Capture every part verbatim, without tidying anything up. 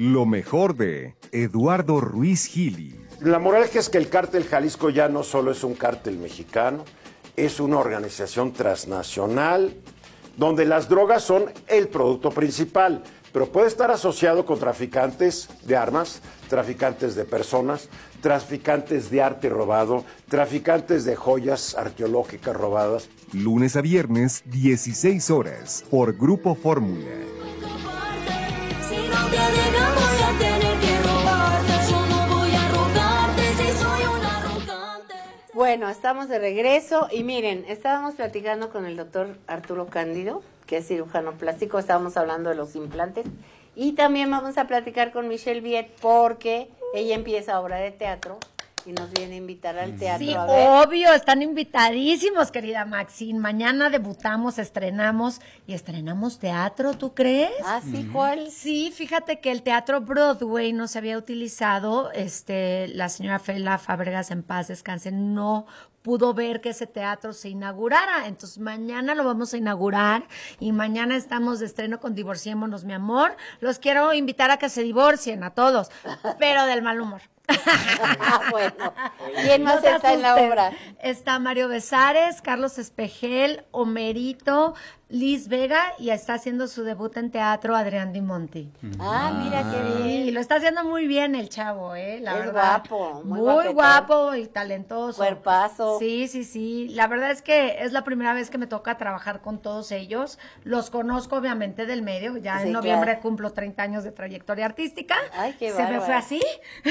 Lo mejor de Eduardo Ruiz Gili. La moraleja es que el cártel Jalisco ya no solo es un cártel mexicano, es una organización transnacional donde las drogas son el producto principal, pero puede estar asociado con traficantes de armas, traficantes de personas, traficantes de arte robado, traficantes de joyas arqueológicas robadas. Lunes a viernes, dieciséis horas, por Grupo Fórmula. Bueno, estamos de regreso y miren, estábamos platicando con el doctor Arturo Cándido, que es cirujano plástico, estábamos hablando de los implantes y también vamos a platicar con Michelle Viet porque ella empieza obra de teatro y nos viene a invitar al teatro. Sí, a ver. obvio, están invitadísimos, querida Maxine. Mañana debutamos, estrenamos y estrenamos teatro, ¿tú crees? Ah, sí, ¿cuál? Sí, fíjate que el teatro Broadway no se había utilizado, este, la señora Fela Fábregas, en paz descanse, no pudo ver que ese teatro se inaugurara, entonces mañana lo vamos a inaugurar y mañana estamos de estreno con Divorciémonos, mi amor. Los quiero invitar a que se divorcien a todos, pero del mal humor. Bueno, ¿quién más No se está en la asusten. obra? Está Mario Besares, Carlos Espejel, Homerito, Liz Vega y está haciendo su debut en teatro Adrián Di Monti. Ah, mira qué bien. Sí, lo está haciendo muy bien el chavo, eh, la Es verdad. guapo, muy muy, guapetón. guapo y talentoso. Cuerpazo. Sí, sí, sí. La verdad es que es la primera vez que me toca trabajar con todos ellos. Los conozco obviamente del medio. Ya Sí, en noviembre claro. cumplo treinta años de trayectoria artística. Ay, qué Se me bárbara. fue así.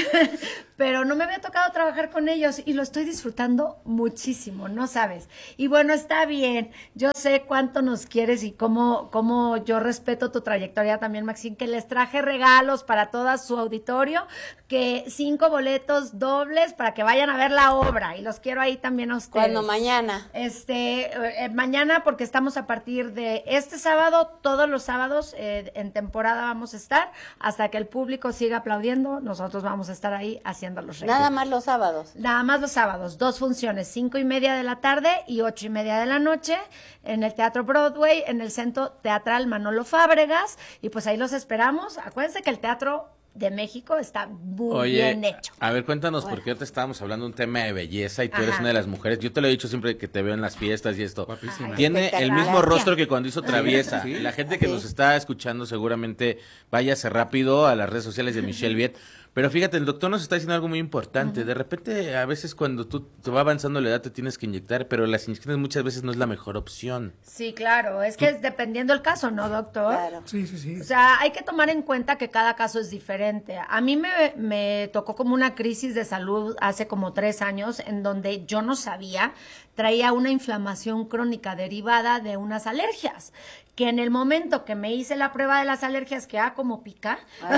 Pero no me había tocado trabajar con ellos y lo estoy disfrutando muchísimo, no sabes. Y bueno, está bien. Yo sé cuánto nos quieres y cómo, cómo yo respeto tu trayectoria también, Maxine, que les traje regalos para todo su auditorio, que cinco boletos dobles para que vayan a ver la obra y los quiero ahí también a ustedes. ¿Cuándo? Mañana. Este, eh, mañana porque estamos a partir de este sábado, todos los sábados eh, en temporada vamos a estar, hasta que el público siga aplaudiendo, nosotros vamos a estar ahí haciendo los regalos. Nada más los sábados. Nada más los sábados, dos funciones, cinco y media de la tarde y ocho y media de la noche en el Teatro Broadway, en el Centro Teatral Manolo Fábregas, y pues ahí los esperamos. Acuérdense que el Teatro de México está muy Oye, bien hecho. a ver, cuéntanos, Bueno. porque ahorita estábamos hablando de un tema de belleza y tú eres Ajá. una de las mujeres. Yo te lo he dicho siempre que te veo en las fiestas y esto. Guapísima. Tiene el Espectacular. mismo rostro que cuando hizo Traviesa. Sí. La gente que Sí. nos está escuchando seguramente váyase rápido a las redes sociales de Michelle Viet. Pero fíjate, el doctor nos está diciendo algo muy importante. De repente, a veces cuando tú te va avanzando la edad te tienes que inyectar, pero las inyecciones muchas veces no es la mejor opción. Sí, claro, es que es dependiendo el caso, ¿no, doctor? Claro. Sí, sí, sí. O sea, hay que tomar en cuenta que cada caso es diferente. A mí me, me tocó como una crisis de salud hace como tres años en donde yo no sabía, traía una inflamación crónica derivada de unas alergias, que en el momento que me hice la prueba de las alergias, que ah, como pica, Ay,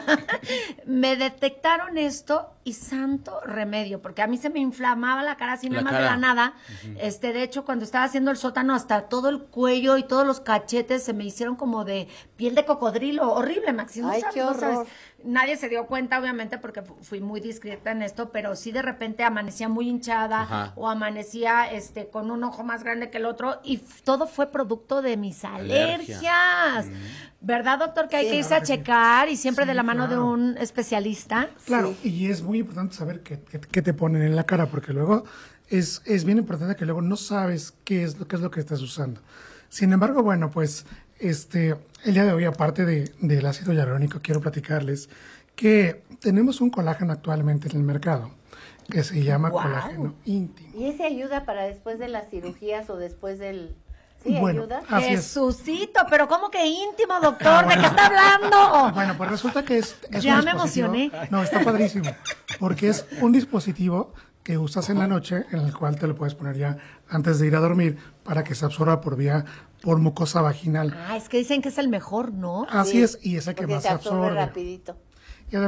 sí. me detectaron esto y santo remedio, porque a mí se me inflamaba la cara así La nada más cara. de la nada. Este, de hecho, cuando estaba haciendo el sótano, hasta todo el cuello y todos los cachetes se me hicieron como de piel de cocodrilo. Horrible, Maxi. No Ay, sabes, qué no sabes. horror. Nadie se dio cuenta, obviamente, porque fu- fui muy discreta en esto, pero sí de repente amanecía muy hinchada Ajá. o amanecía este con un ojo más grande que el otro y f- todo fue producto de mis Alergia. alergias. ¿Verdad, doctor? Que hay Sí, que irse claro a que sí. checar y siempre Sí, de la mano de claro. un especialista. Claro, y es muy importante saber qué, qué, qué te ponen en la cara, porque luego es, es bien importante que luego no sabes qué es lo, qué es lo que estás usando. Sin embargo, bueno, pues este el día de hoy, aparte de, del ácido hialurónico, quiero platicarles que tenemos un colágeno actualmente en el mercado que se llama Guau. colágeno íntimo. ¿Y ese ayuda para después de las cirugías o después del...? ¿Sí Bueno, ayuda? así es. Jesucito, pero ¿cómo que íntimo, doctor? ¿De qué está hablando? Bueno, pues resulta que es, es Ya un me dispositivo- emocioné. No, está padrísimo, porque es un dispositivo que usas en la noche, en el cual te lo puedes poner ya antes de ir a dormir para que se absorba por vía, por mucosa vaginal. Ah, es que dicen que es el mejor, ¿no? Así Sí, es, y es el que porque más se se absorbe absorbe. rapidito. Y además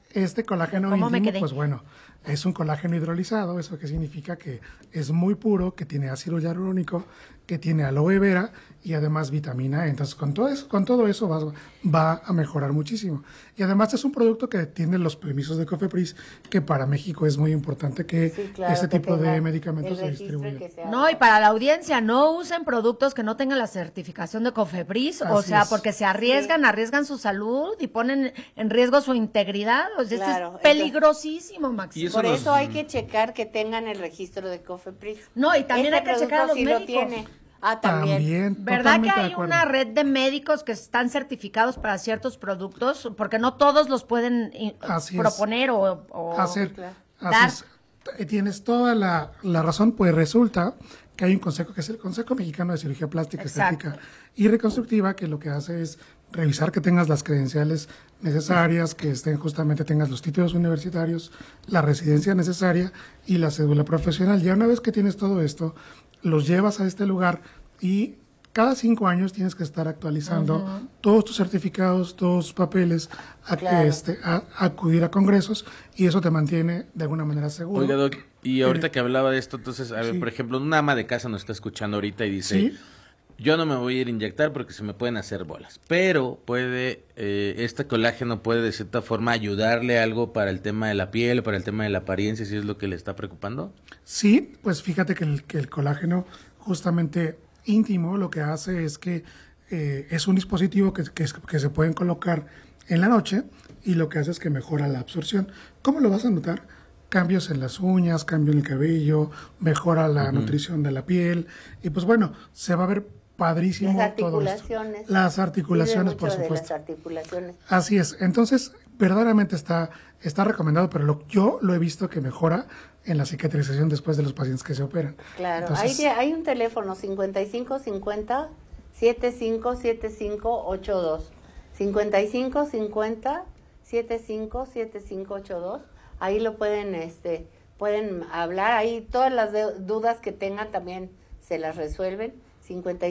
Este colágeno ¿Cómo me íntimo, quedé? pues bueno, es un colágeno hidrolizado, eso que significa que es muy puro, que tiene ácido hialurónico, que tiene aloe vera y además vitamina E. Entonces, con todo eso, con todo eso va, va a mejorar muchísimo. Y además es un producto que tiene los permisos de COFEPRIS, que para México es muy importante que Sí, claro, este que tipo de tenga medicamentos el se registro y distribuyan. que sea- No, y para la audiencia, no usen productos que no tengan la certificación de COFEPRIS, o Así sea, es. porque se arriesgan, arriesgan su salud y ponen en riesgo su integridad. O sea, Claro, esto es peligrosísimo, Maxi. Y eso Por nos- eso hay que checar que tengan el registro de COFEPRIS. No, y también Este hay que checar a producto los sí médicos. lo tiene. Ah, también. También, ¿Verdad que totalmente de hay acuerdo. una red de médicos que están certificados para ciertos productos? Porque no todos los pueden i- Así es. proponer o, o hacer. claro. Así dar. es. Eh, Tienes toda la, la razón, pues resulta que hay un consejo que es el Consejo Mexicano de Cirugía Plástica, Exacto. Estética y Reconstructiva, que lo que hace es revisar que tengas las credenciales necesarias, que estén justamente tengas los títulos universitarios, la residencia necesaria y la cédula profesional. Ya una vez que tienes todo esto, los llevas a este lugar y cada cinco años tienes que estar actualizando todos tus certificados, todos tus papeles, a, que, Claro. este, a, a acudir a congresos y eso te mantiene de alguna manera seguro. Oiga, Doc, y ahorita Eh, que hablaba de esto, entonces, a ver, sí. por ejemplo, una ama de casa nos está escuchando ahorita y dice, Sí. yo no me voy a ir a inyectar porque se me pueden hacer bolas, pero puede, eh, este colágeno puede de cierta forma ayudarle algo para el tema de la piel, para el tema de la apariencia, si es lo que le está preocupando. Sí, pues fíjate que el, que el colágeno justamente íntimo lo que hace es que eh, es un dispositivo que, que, es- que se pueden colocar en la noche y lo que hace es que mejora la absorción. ¿Cómo lo vas a notar? Cambios en las uñas, cambio en el cabello, mejora la nutrición de la piel y pues bueno, se va a ver padrísimo Las todo esto. articulaciones. Las Sirve articulaciones, por mucho de supuesto. las articulaciones. Así es. Entonces, verdaderamente está, está recomendado, pero lo- yo lo he visto que mejora en la cicatrización después de los pacientes que se operan. Claro, Entonces, hay, hay un teléfono cincuenta y cinco cincuenta setenta y cinco setenta y cinco ochenta y dos. cincuenta y cinco cincuenta setenta y cinco setenta y cinco ochenta y dos. Ahí lo pueden este pueden hablar, ahí todas las de- dudas que tengan también se las resuelven. cincuenta